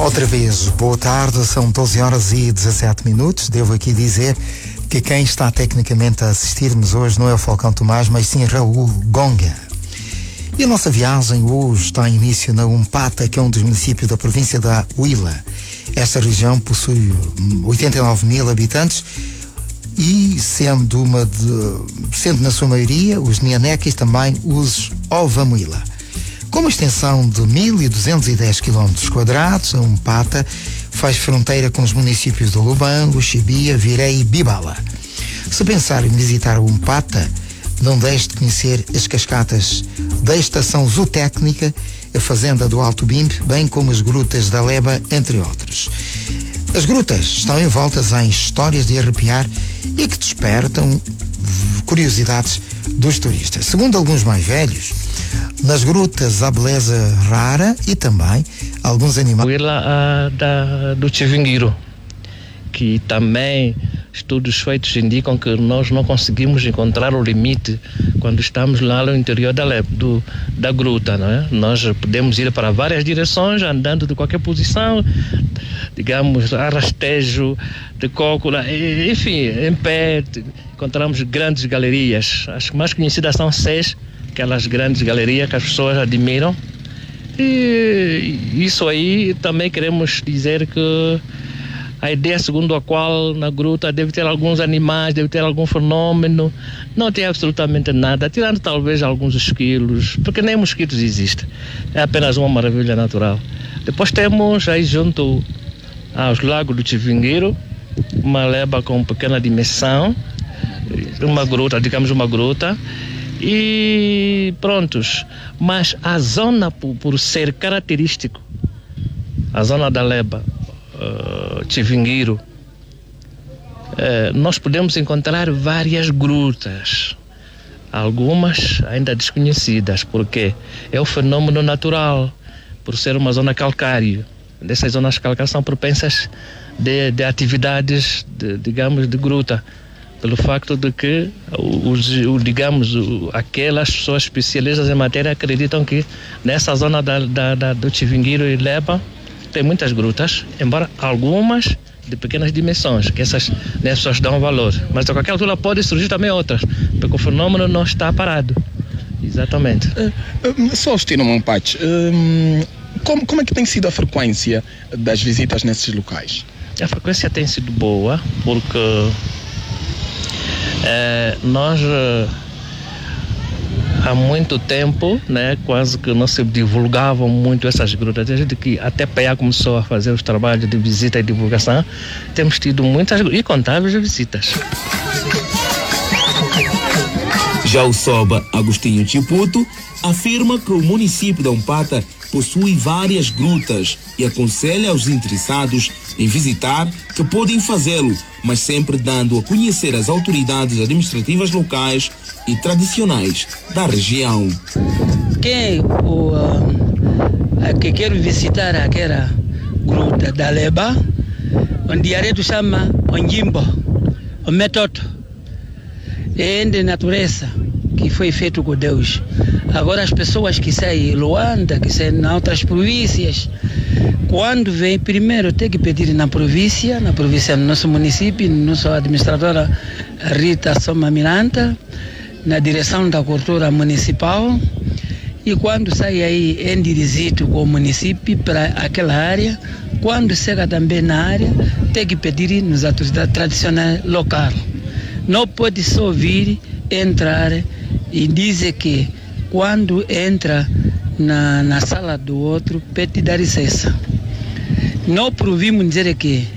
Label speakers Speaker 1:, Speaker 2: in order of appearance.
Speaker 1: Outra vez, boa tarde, são 12h17. Devo aqui dizer que quem está tecnicamente a assistir-nos hoje não é o Falcão Tomás, mas sim Raul Gonga. E a nossa viagem hoje está em início na Umpata, que é um dos municípios da província da Huila. Esta região possui 89 mil habitantes e sendo na sua maioria os Nianeques, também os Ovamuila. Com uma extensão de 1.210 km², a Umpata faz fronteira com os municípios de Lubango, Chibia, Virei e Bibala. Se pensar em visitar a Umpata, não deixe de conhecer as cascatas da Estação Zootécnica, a Fazenda do Alto Bimbe, bem como as grutas da Leba, entre outros. As grutas estão envoltas em histórias de arrepiar e que despertam curiosidades dos turistas. Segundo alguns mais velhos, nas grutas há beleza rara e também alguns animais.
Speaker 2: Do Chivinguiro, que também estudos feitos indicam que nós não conseguimos encontrar o limite quando estamos lá no interior da gruta, não é? Nós podemos ir para várias direções, andando de qualquer posição, digamos, a rastejo, de cócola, enfim, em pé, encontramos grandes galerias. As mais conhecidas são 6, aquelas grandes galerias que as pessoas admiram. E isso aí também queremos dizer que a ideia segundo a qual na gruta deve ter alguns animais, deve ter algum fenômeno, não tem absolutamente nada, tirando talvez alguns esquilos, porque nem mosquitos existem. É apenas uma maravilha natural. Depois temos aí junto aos lagos do Chivinguiro, uma leba com pequena dimensão, uma gruta, e prontos. Mas a zona, por ser característico, a zona da leba, Chivinguiro, nós podemos encontrar várias grutas, algumas ainda desconhecidas, porque é o fenômeno natural, por ser uma zona calcária. Dessas zonas calcárias são propensas de atividades, digamos, de gruta, pelo facto de que aquelas pessoas especialistas em matéria acreditam que nessa zona do Chivinguiro e Leba tem muitas grutas, embora algumas de pequenas dimensões, que essas pessoas dão valor. Mas a qualquer altura pode surgir também outras, porque o fenômeno não está parado. Exatamente.
Speaker 3: Só Agostinho Mampate, como é que tem sido a frequência das visitas nesses locais?
Speaker 2: A frequência tem sido boa, porque nós há muito tempo, né, quase que não se divulgavam muito essas grutas. Desde que até PA começou a fazer os trabalhos de visita e divulgação, temos tido muitas e contáveis visitas.
Speaker 4: Já o Soba Agostinho Chiputo afirma que o município da Umpata possui várias grutas e aconselha aos interessados em visitar que podem fazê-lo, mas sempre dando a conhecer as autoridades administrativas locais e tradicionais da região.
Speaker 5: Que quer visitar aquela gruta da Leba, onde a gente chama Onjimbo, o método de natureza que foi feito com Deus. Agora as pessoas que saem em Luanda, que saem em outras províncias, quando vem primeiro tem que pedir na província no nosso município, nossa administradora Rita Soma Miranda, na direção da cultura municipal, e quando sai aí em direito com o município para aquela área, quando chega também na área, tem que pedir nas autoridades tradicionais locais. Não pode só vir, entrar e dizer que quando entra na sala do outro, pede dar licença. Não prouvimos dizer que